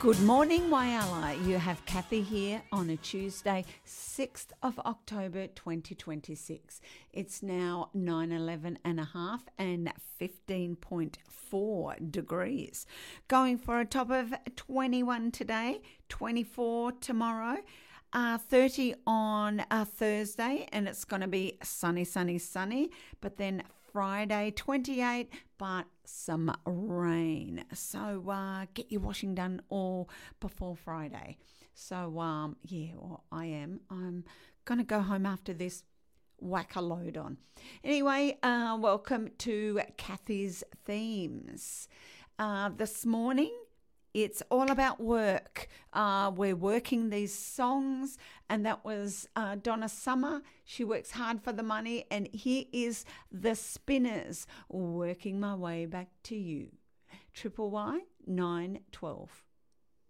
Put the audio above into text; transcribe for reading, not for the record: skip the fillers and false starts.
Good morning, Whyalla. You have Kathy here on a Tuesday, 6th of October 2026. It's now 9:11 and a half and 15.4 degrees. Going for a top of 21 today, 24 tomorrow, 30 on Thursday, and it's going to be sunny, sunny, sunny. But then Friday, 28, but some rain. So get your washing done all before Friday. So, I am. I'm going to go home after this, whack a load on. Anyway, welcome to Kathy's Themes. This morning, it's all about work. We're working these songs, and that was Donna Summer. She works hard for the money, and here is the Spinners, Working My Way Back to You. Triple Y 912.